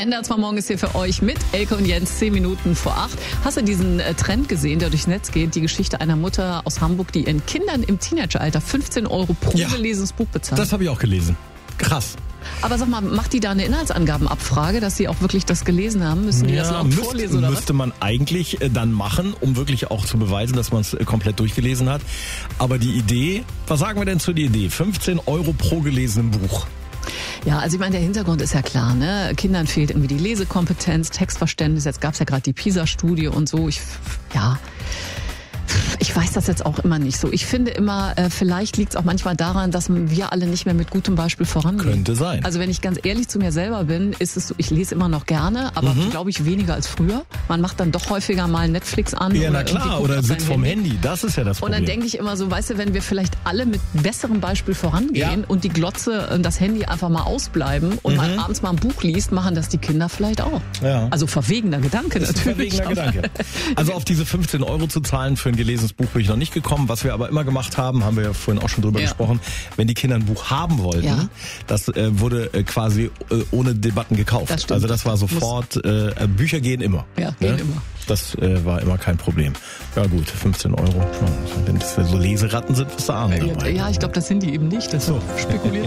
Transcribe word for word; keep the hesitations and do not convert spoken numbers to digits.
N D R zwei Morgen ist hier für euch mit Elke und Jens, zehn Minuten vor acht. Hast du diesen äh, Trend gesehen, der durchs Netz geht? Die Geschichte einer Mutter aus Hamburg, die ihren Kindern im Teenageralter fünfzehn Euro pro Ja, gelesenes Buch bezahlt. Das habe ich auch gelesen. Krass. Aber sag mal, macht die da eine Inhaltsangabenabfrage, dass sie auch wirklich das gelesen haben? Müssen die Ja, das laut müsst, vorlesen oder müsste man eigentlich äh, dann machen, um wirklich auch zu beweisen, dass man es äh, komplett durchgelesen hat. Aber die Idee, was sagen wir denn zu der Idee? fünfzehn Euro pro gelesenem Buch. Ja, also ich meine, der Hintergrund ist ja klar, ne? Kindern fehlt irgendwie die Lesekompetenz, Textverständnis. Jetzt gab's ja gerade die PISA-Studie und so. Ich, ja... Ich weiß das jetzt auch immer nicht so. Ich finde immer, äh, vielleicht liegt es auch manchmal daran, dass wir alle nicht mehr mit gutem Beispiel vorangehen. Könnte sein. Also wenn ich ganz ehrlich zu mir selber bin, ist es so, ich lese immer noch gerne, aber mhm. glaube ich weniger als früher. Man macht dann doch häufiger mal Netflix an. Ja, oder na klar, oder sitzt vorm Handy. Handy. Das ist ja das Problem. Und dann denke ich immer so, weißt du, wenn wir vielleicht alle mit besserem Beispiel vorangehen ja. und die Glotze und das Handy einfach mal ausbleiben und mhm. mal abends mal ein Buch liest, machen das die Kinder vielleicht auch. Ja. Also verwegener Gedanke das natürlich. Ist ein verwegener Gedanke. Also auf diese fünfzehn Euro zu zahlen für ein gelesenes Buch bin ich noch nicht gekommen. Was wir aber immer gemacht haben, haben wir ja vorhin auch schon drüber ja. gesprochen, wenn die Kinder ein Buch haben wollten, ja. das äh, wurde äh, quasi äh, ohne Debatten gekauft. Das also das war sofort, äh, Bücher gehen immer. Ja, gehen ne? immer. Das äh, war immer kein Problem. Ja gut, fünfzehn Euro. Wenn das so Leseratten sind, bist du arm dabei. Ja, ich glaube, das sind die eben nicht. Das so spekuliert.